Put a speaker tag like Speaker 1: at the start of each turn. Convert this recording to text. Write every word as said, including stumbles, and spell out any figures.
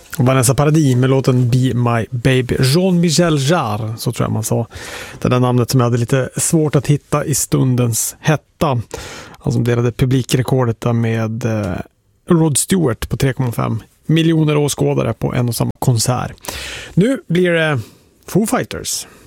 Speaker 1: Vanessa Paradis med låten Be My Baby. Jean-Michel Jarre, så tror jag man sa. Det där namnet som jag hade lite svårt att hitta i stundens hetta. Han som delade publikrekordet där med eh, Rod Stewart på tre komma fem miljoner åskådare på en och samma konsert. Nu blir det Foo Fighters.